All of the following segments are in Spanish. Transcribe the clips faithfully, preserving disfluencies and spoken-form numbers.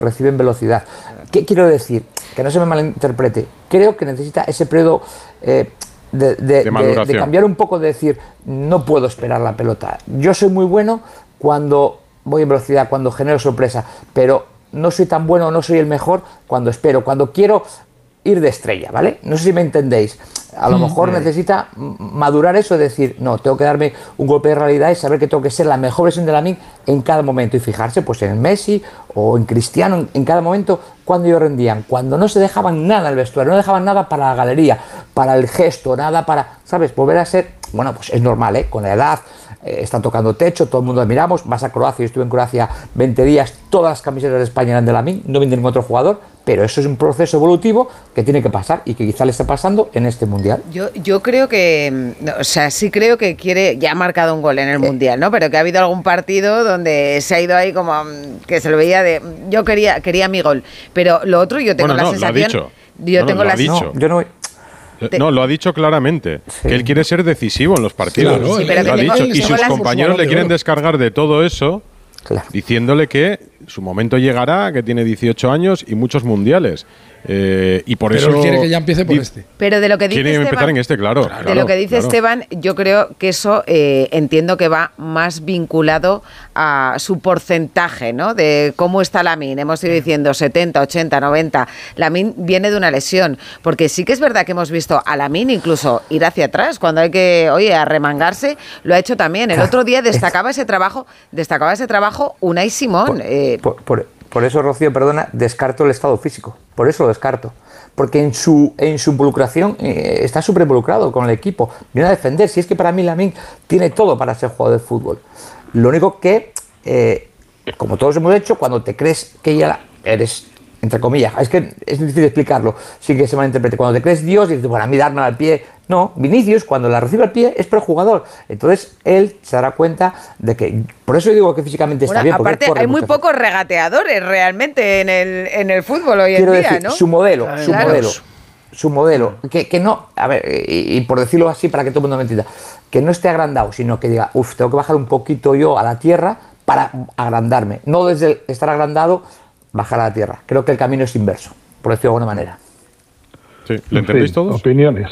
reciben velocidad. ¿Qué quiero decir? Que no se me malinterprete. Creo que necesita ese periodo eh, de, de, de, de, de cambiar un poco, de decir, no puedo esperar la pelota. Yo soy muy bueno cuando voy en velocidad, cuando genero sorpresa, pero no soy tan bueno, no soy el mejor cuando espero, cuando quiero ir de estrella, ¿vale? No sé si me entendéis. A lo mejor mm. necesita madurar eso, de decir, no, tengo que darme un golpe de realidad y saber que tengo que ser la mejor versión de Lamine en cada momento, y fijarse pues en Messi o en Cristiano, en, en cada momento, cuando ellos rendían, cuando no se dejaban nada en el vestuario, no dejaban nada para la galería, para el gesto, nada para, ¿sabes? Volver a ser, bueno, pues es normal, ¿eh? Con la edad, eh, están tocando techo, todo el mundo admiramos, vas a Croacia, yo estuve en Croacia veinte días, todas las camisetas de España eran de Lamine, no venden ningún otro jugador, pero eso es un proceso evolutivo que tiene que pasar y que quizá le está pasando en este Mundial. Yo, yo creo que, o sea, sí creo que quiere, ya ha marcado un gol en el eh. Mundial, ¿no? Pero que ha habido algún partido donde se ha ido ahí como que se lo veía de, yo quería, quería mi gol, pero lo otro yo tengo bueno, la no, sensación, lo ha dicho. yo no, tengo no, la sensación, no, yo no Te... No, lo ha dicho claramente, sí. que él quiere ser decisivo en los partidos. Claro, sí, pero lo ha tengo, dicho. Y sus compañeros le quieren descargar de todo eso, claro, diciéndole que su momento llegará, que tiene dieciocho años y muchos mundiales. Eh, y por pero eso él quiere que ya empiece por este. Pero de lo que dice quiere Esteban, empezar en este, claro. De claro, lo que dice claro. Esteban, yo creo que eso eh, entiendo que va más vinculado a su porcentaje, ¿no? De cómo está Lamine. Hemos ido diciendo setenta, ochenta, noventa. Lamine viene de una lesión, porque sí que es verdad que hemos visto a Lamine incluso ir hacia atrás cuando hay que, oye, arremangarse. Lo ha hecho también. El claro. otro día destacaba ese trabajo, destacaba ese trabajo Unai Simón. Por, eh, por, por, Por eso, Rocío, perdona, descarto el estado físico. Por eso lo descarto. Porque en su, en su involucración eh, está súper involucrado con el equipo. Viene a defender. Si es que para mí Lamine tiene todo para ser jugador de fútbol. Lo único que, eh, como todos hemos hecho, cuando te crees que ya eres, entre comillas, es que es difícil explicarlo sin que se malinterprete. Cuando te crees Dios y dices, bueno, a mí darme al pie. No, Vinicius, cuando la recibe al pie, es prejugador. Entonces, él se dará cuenta de que... Por eso digo que físicamente bueno, está bien. Aparte, hay muy pocos regateadores realmente en el, en el fútbol hoy Quiero en día, decir, ¿no? Su modelo, claro. su modelo, su modelo. Que, que no, a ver, y, y por decirlo así, para que todo el mundo me entienda, que no esté agrandado, sino que diga, uff, tengo que bajar un poquito yo a la tierra para agrandarme. No desde estar agrandado, bajar a la tierra. Creo que el camino es inverso, por decirlo de alguna manera. Sí, ¿lo entendéis sí, todos? Opiniones.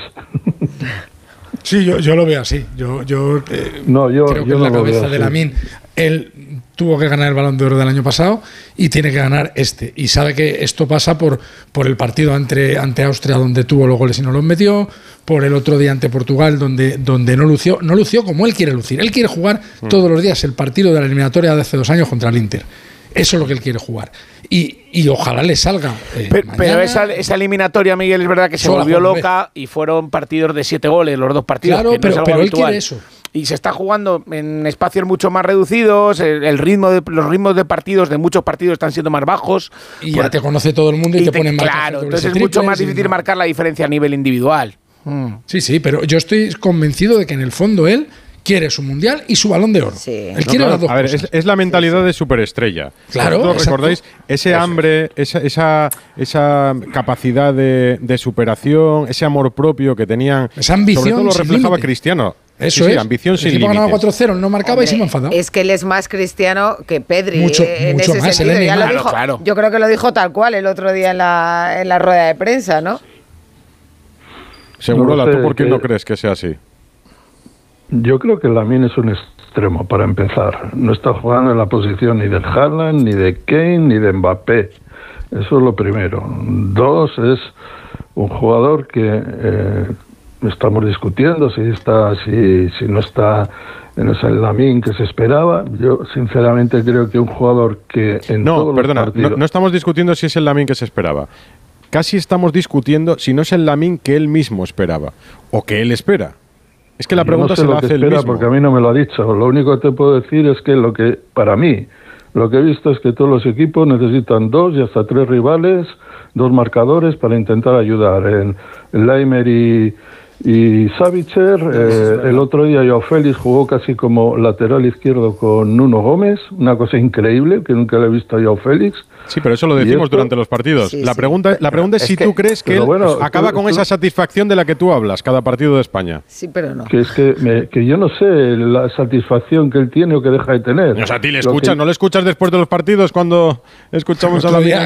Sí, yo, yo lo veo así. Yo, yo, eh, no, yo creo que yo en no la cabeza veo de Lamine, él tuvo que ganar el Balón de Oro del año pasado y tiene que ganar este. Y sabe que esto pasa por, por el partido ante, ante Austria, donde tuvo los goles y no los metió, por el otro día ante Portugal, donde, donde no lució, no lució como él quiere lucir. Él quiere jugar mm. todos los días el partido de la eliminatoria de hace dos años contra el Inter. Eso es lo que él quiere jugar. Y, y ojalá le salga. Eh, pero mañana, pero esa, esa eliminatoria, Miguel, es verdad que se volvió loca y fueron partidos de siete goles, los dos partidos. Claro, que no pero, es algo pero él habitual. quiere eso. Y se está jugando en espacios mucho más reducidos, el, el ritmo de, los ritmos de partidos, de muchos partidos están siendo más bajos. Y ya te conoce todo el mundo y, y te, te ponen más. Claro, entonces es mucho más difícil no. marcar la diferencia a nivel individual. Mm. Sí, sí, pero yo estoy convencido de que en el fondo él quiere su mundial y su Balón de Oro. Sí. Él no, quiere claro, las dos a ver, cosas. Es, es la mentalidad de superestrella. Claro. ¿Vosotros recordáis ese Eso hambre, esa, esa, esa capacidad de, de superación, ese amor propio que tenían? Esa ambición. Sobre todo lo sin reflejaba límite. Cristiano. Eso sí, es. Sí, ambición sin límites. El equipo ganaba cuatro cero, no marcaba Hombre, y se me enfadaba. Es que él es más cristiano que Pedri. Mucho, eh, en mucho ese más. sentido. Ya lo claro, dijo, claro. Yo creo que lo dijo tal cual el otro día en la, en la rueda de prensa, ¿no? Seguro, no ¿tú sé, por qué que... no crees que sea así? Yo creo que Lamine es un extremo, para empezar. No está jugando en la posición ni de Haaland, ni de Kane, ni de Mbappé. Eso es lo primero. Dos, es un jugador que eh, estamos discutiendo si está, si, si no está en ese Lamine que se esperaba. Yo, sinceramente, creo que un jugador que en No, todos perdona, los partidos... no, no estamos discutiendo si es el Lamine que se esperaba. Casi estamos discutiendo si no es el Lamine que él mismo esperaba o que él espera. Es que la pregunta Yo no sé se la lo que hace él espera mismo. porque a mí no me lo ha dicho. Lo único que te puedo decir es que lo que, para mí, lo que he visto es que todos los equipos necesitan dos y hasta tres rivales, dos marcadores para intentar ayudar. En Leimer y, y Savitzer, eh, el otro día Joao Félix jugó casi como lateral izquierdo con Nuno Gómez, una cosa increíble que nunca le he visto a Joao Félix. Sí, pero eso lo decimos esto? durante los partidos. Sí, la, sí. pregunta, la pregunta es, es si que, tú crees que él bueno, acaba tú, con tú, esa satisfacción de la que tú hablas cada partido de España. Sí, pero no. Que es que, me, que yo no sé la satisfacción que él tiene o que deja de tener. O sea, a ti le Lo escuchas, que... ¿no le escuchas después de los partidos cuando escuchamos a la día,